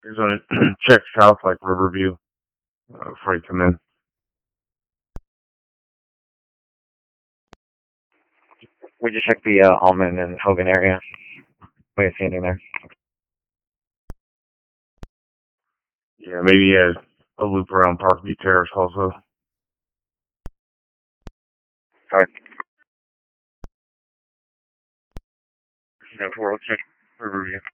He's gonna check south, like Riverview, before you come in. Would you check the Almond and Hogan area? We didn't see anything there. Yeah, maybe a loop around Parkview Terrace also. Alright. Yeah, we'll check Riverview.